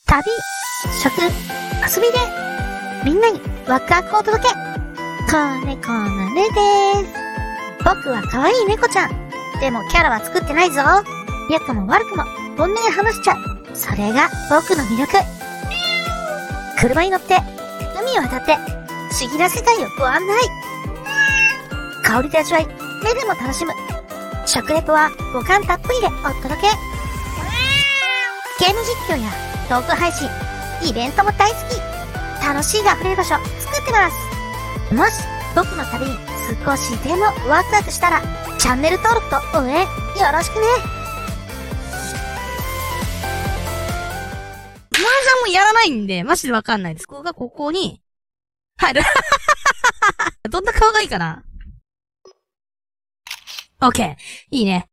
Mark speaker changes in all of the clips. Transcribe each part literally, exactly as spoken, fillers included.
Speaker 1: 旅、食、遊びで、みんなにワクワクをお届け。子猫のねでーす。僕は可愛い猫ちゃん。でもキャラは作ってないぞ。良くも悪くも本音で話しちゃう。それが僕の魅力。車に乗って、海を渡って、不思議な世界をご案内。香りと味わい、目でも楽しむ。食レポは五感たっぷりでお届け。ゲーム実況やトーク配信、イベントも大好き。楽しいが溢れる場所作ってます。もし僕の旅に少しでもワクワクしたら、チャンネル登録と応援よろしくね。
Speaker 2: 麻雀もやらないんで、マジでわかんないです。ここがここに入る。どんな顔がいいかな？オッケー。いいね。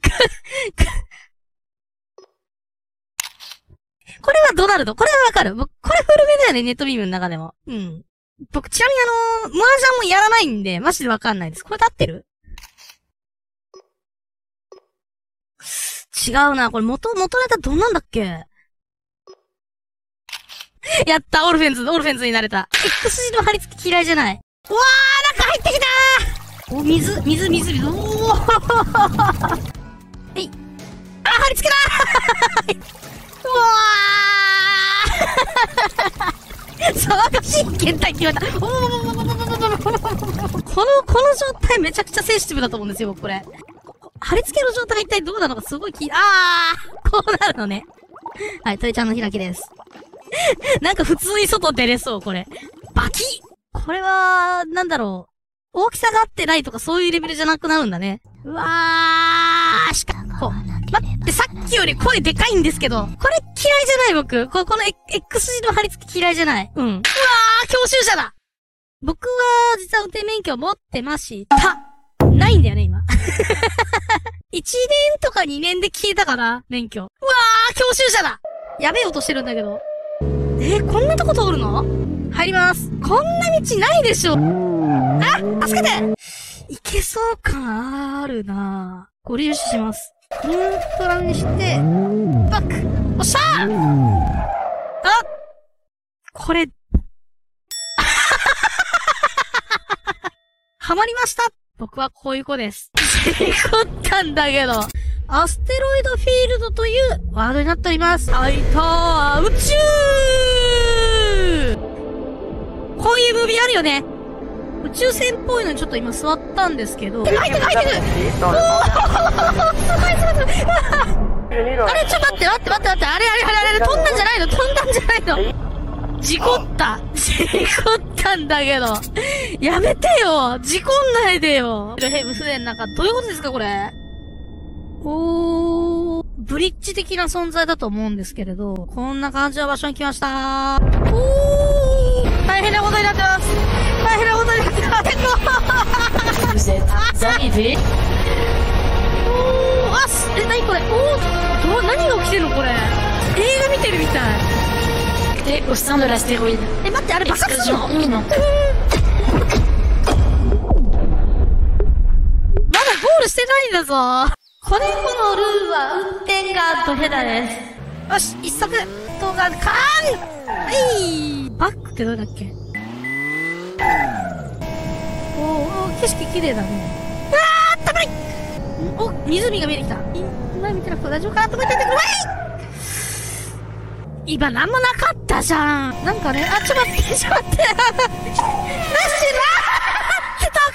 Speaker 2: これはドナルド。これはわかる。僕、これ古めだよね、ネットビームの中でも。うん。僕、ちなみにあのー、麻雀もやらないんで、マジでわかんないです。これで合ってる？違うな。これ元、元ネタどんなんだっけ？やった、オルフェンズ、オルフェンズになれた。X 字の貼り付き嫌いじゃない。うわー、中入ってきたー！お、水、水、水、水、おーはい。あ、貼り付けだーうわー騒がしい検体って言われた。おーこの、この状態めちゃくちゃセンシティブだと思うんですよ、僕これ。貼り付けの状態が一体どうなのかすごい気、あーこうなるのね。はい、トイちゃんの開きです。なんか普通に外出れそう、これ。バキッこれは、なんだろう。大きさが合ってないとかそういうレベルじゃなくなるんだね。うわーしかも、待って、さっきより声でかいんですけど、これ嫌いじゃない僕。こ、この X 字の貼り付き嫌いじゃない。うん。うわー教習者だ僕は、実は運転免許持ってました。ないんだよね、今。いちねんとかにねんで消えたかな免許。うわー教習者だやべえ音してるんだけど。えー、こんなとこ通るの？入ります。こんな道ないでしょ。あ、助けていけそう感あるなぁ。ご利用します。イントラにして、バックおっしゃーあこれ、ハマりました僕はこういう子です。事故ったんだけど。アステロイドフィールドというワードになっております。あいたー宇宙こういうムービーあるよね。宇宙船っぽいのにちょっと今座ったんですけど。入ってる入ってるおーすごいすごいすごいあれちょっと待って待って待って待って。あれあれあれあれ飛んだんじゃないの飛んだんじゃないの事故った事故ったんだけど。やめてよ事故んないでよヘブ船なんかどういうことですかこれ。おー、ブリッジ的な存在だと思うんですけれど、こんな感じの場所に来ましたー。おー、大変なことになってます。大変なことになってます。
Speaker 3: Vous êtes arrivé.
Speaker 2: おー、あ、す、え、なにこれおー、ど、何が起きてるのこれ。映画見てるみたい。
Speaker 3: Et au sein de l'astéroïde.
Speaker 2: え、待って、あれ爆発するの？
Speaker 3: Explosion imminente.
Speaker 2: まだゴールしてないんだぞ。子猫のルーは運転がドヘダです。よし、一足動画、カーンはいバックってどれだっけおー、景色綺麗だね。あー、高いお、湖が見えてきた。今見てなくて大丈夫かなと思っててください今なんもなかったじゃん。なんかね、あ、ちょっと待って、ちょっと待って。なしなーってた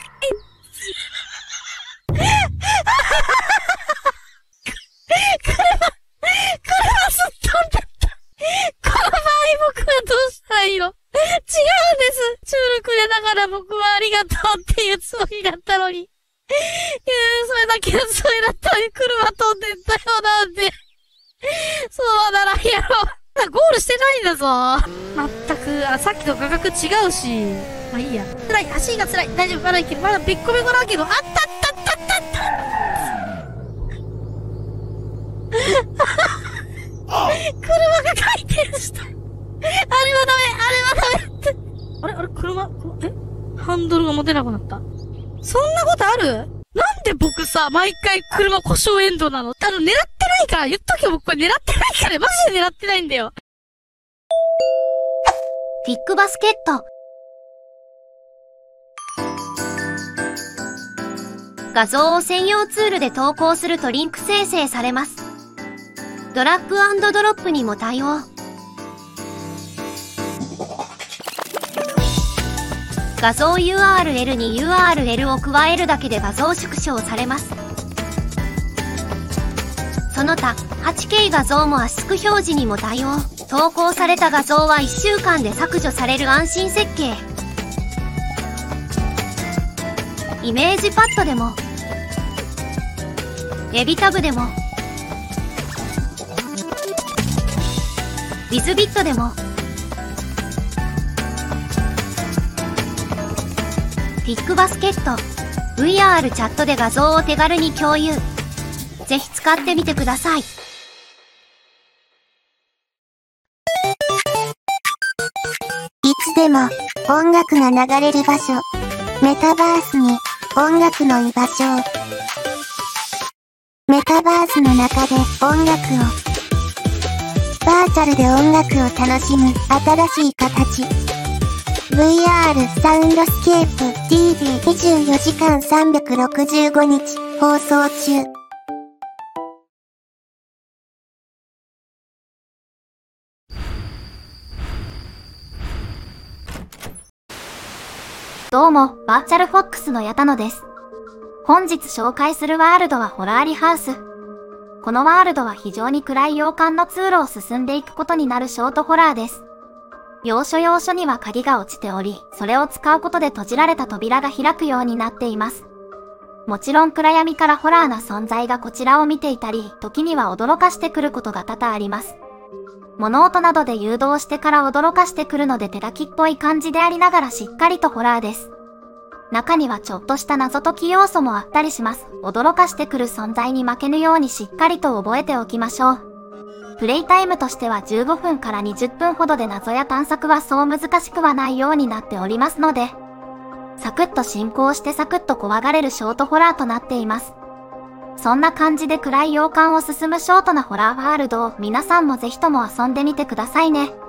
Speaker 2: 僕はありがとうっていうつもりだったのに。いやそれだけのつもりだったのに車飛んでったよなんて。そうならんやろ。ゴールしてないんだぞ。まったく、あ、さっきと価格違うし。まあいいや。辛い、足が辛い。大丈夫、まだいける。まだべっこべこだけど、あったったったったった車が回転した。あれはダメ、あれはダメって。あれあれ車、えハンドルが持てなくなった。そんなことある？なんで僕さ、毎回車故障エンドなの？あの、狙ってないから言っとけよ、僕これ狙ってないから、マジで狙ってないんだよ。
Speaker 1: ピックバスケット。画像を専用ツールで投稿するとリンク生成されます。ドラッグ&ドロップにも対応。画像 ユーアールエル に ユーアールエル を加えるだけで画像縮小されます。その他、はちケー 画像も圧縮表示にも対応。投稿された画像はいっしゅうかんで削除される安心設計。イメージパッドでも、エビタブでも、ウィズビットでも、ピックバスケット、ブイアール チャットで画像を手軽に共有。ぜひ使ってみてください。い
Speaker 4: つでも音楽が流れる場所。メタバースに音楽の居場所を。メタバースの中で音楽を。バーチャルで音楽を楽しむ新しい形。ブイアール サウンドスケープ ティービーにじゅうよじかんさんびゃくろくじゅうごにち放送中。
Speaker 1: どうも、バーチャルフォックスの矢田野です。本日紹介するワールドはホラーリハウス。このワールドは非常に暗い洋館の通路を進んでいくことになるショートホラーです。要所要所には鍵が落ちており、それを使うことで閉じられた扉が開くようになっています。もちろん暗闇からホラーな存在がこちらを見ていたり、時には驚かしてくることが多々あります。物音などで誘導してから驚かしてくるので手書きっぽい感じでありながらしっかりとホラーです。中にはちょっとした謎解き要素もあったりします。驚かしてくる存在に負けぬようにしっかりと覚えておきましょう。プレイタイムとしてはじゅうごふんからにじゅっぷんほどで謎や探索はそう難しくはないようになっておりますので、サクッと進行してサクッと怖がれるショートホラーとなっています。そんな感じで暗い洋館を進むショートなホラーワールドを皆さんもぜひとも遊んでみてくださいね。